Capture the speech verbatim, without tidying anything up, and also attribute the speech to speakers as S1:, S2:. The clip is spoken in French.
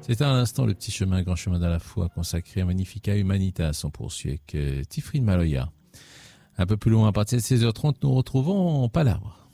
S1: C'était à l'instant le petit chemin, grand chemin de la foi consacré à Magnifica Humanitas. On poursuit avec euh, Tifrine Maloya. Un peu plus loin, à partir de seize heures trente, nous retrouvons Palabre.